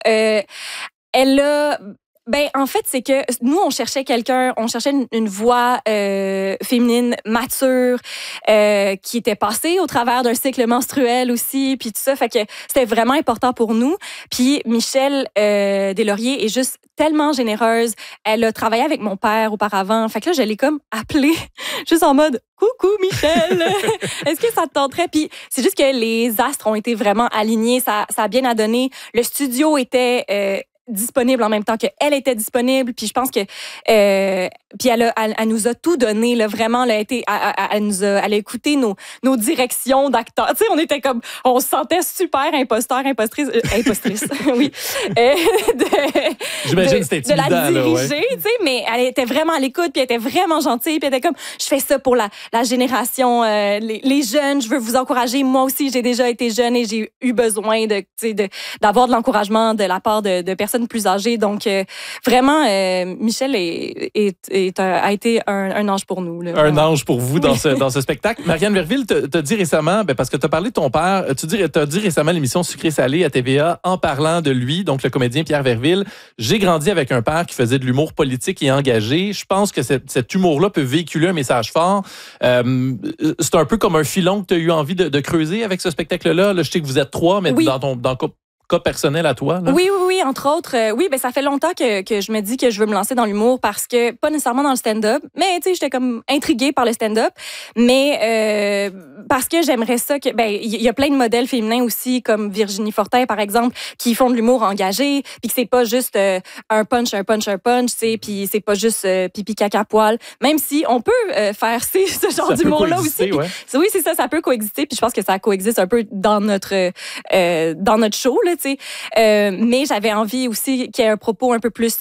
elle a... Ben, en fait, c'est que nous, on cherchait une voix féminine mature qui était passée au travers d'un cycle menstruel aussi, puis tout ça. Fait que c'était vraiment important pour nous. Puis Michel Deslauriers est juste tellement généreuse. Elle a travaillé avec mon père auparavant. Fait que là, je l'ai comme appelée juste en mode « Coucou, Michel! Est-ce que ça te tenterait? » Puis c'est juste que les astres ont été vraiment alignés. Ça a bien à donner. Le studio était... disponible en même temps qu'elle était disponible, puis je pense que puis elle nous a tout donné là, vraiment elle a écouté nos directions d'acteurs. Tu sais, on se sentait super impostrice oui. J'imagine que c'était intimidant, de la diriger, ouais. Tu sais, mais elle était vraiment à l'écoute, puis elle était vraiment gentille, puis elle était comme je fais ça pour la génération les jeunes, je veux vous encourager. Moi aussi, j'ai déjà été jeune et j'ai eu besoin d'avoir de l'encouragement de la part de personnes plus âgées. Donc, vraiment, Michel a été un ange pour nous. Là, un ange pour vous dans ce spectacle. Marianne Verville t'a dit récemment, parce que tu as parlé de ton père, t'as dit récemment à l'émission Sucré-Salé à TVA en parlant de lui, donc le comédien Pierre Verville. J'ai grandi avec un père qui faisait de l'humour politique et engagé. Je pense que cet humour-là peut véhiculer un message fort. C'est un peu comme un filon que tu as eu envie de creuser avec ce spectacle-là. Là, je sais que vous êtes 3, mais oui. dans cas personnel à toi? Là? Oui, entre autres. Oui, ben ça fait longtemps que je me dis que je veux me lancer dans l'humour parce que, pas nécessairement dans le stand-up, mais tu sais, j'étais comme intriguée par le stand-up, mais parce que j'aimerais ça que... Ben, il y a plein de modèles féminins aussi, comme Virginie Fortin, par exemple, qui font de l'humour engagé, puis que c'est pas juste un punch, tu sais, puis c'est pas juste pipi, caca, poil, même si on peut faire ce genre d'humour-là aussi. Ouais. Oui, c'est ça peut coexister, puis je pense que ça coexiste un peu dans notre show, là, tu sais. Mais j'avais envie aussi qu'il y ait un propos un peu plus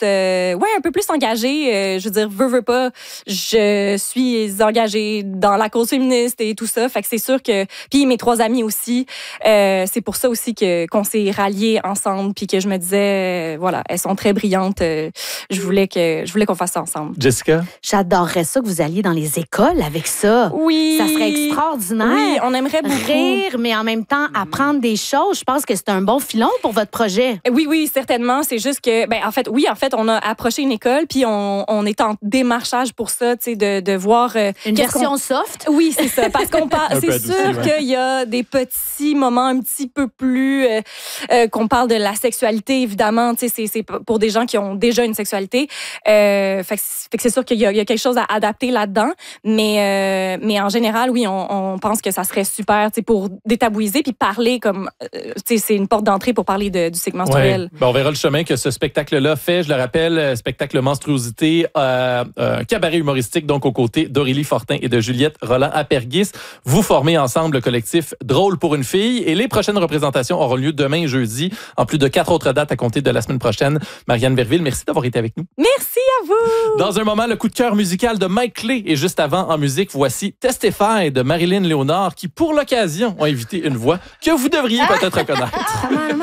engagé. Je veux dire, veux pas, je suis engagée dans la cause féministe et tout ça. Fait que c'est sûr que... Puis mes 3 amis aussi, c'est pour ça aussi qu'on s'est ralliés ensemble, puis que je me disais, voilà, elles sont très brillantes. Je voulais qu'on fasse ça ensemble. Jessica? J'adorerais ça que vous alliez dans les écoles avec ça. Oui. Ça serait extraordinaire. Oui, on aimerait beaucoup. Rire, mais en même temps, apprendre des choses. Je pense que c'est un bon filon pour votre projet. Oui, certainement. C'est juste que, en fait, on a approché une école, puis on est en démarchage pour ça, tu sais, de voir... une version soft? Oui, c'est ça. Parce qu'on parle... c'est sûr qu'il y a des petits moments un petit peu plus... qu'on parle de la sexualité, évidemment. Tu sais, c'est pour des gens qui ont déjà une sexualité. Fait que c'est sûr qu'il y a quelque chose à adapter là-dedans. Mais en général, oui, on pense que ça serait super, tu sais, pour détabouiser puis parler comme... tu sais, c'est une porte d'entrée pour parler du cycle menstruel. Ouais. On verra le chemin que ce spectacle-là fait. Je le rappelle, spectacle Menstruosité, un cabaret humoristique, donc aux côtés d'Aurélie Fortin et de Juliette Roland-Apergis. Vous formez ensemble le collectif Drôle pour une fille et les prochaines représentations auront lieu demain jeudi, en plus de 4 autres dates à compter de la semaine prochaine. Marianne Verville, merci d'avoir été avec nous. Merci à vous! Dans un moment, le coup de cœur musical de Mike Clay. Et juste avant, en musique, voici Testify de Marilyn Léonard qui, pour l'occasion, ont invité une voix que vous devriez peut-être reconnaître.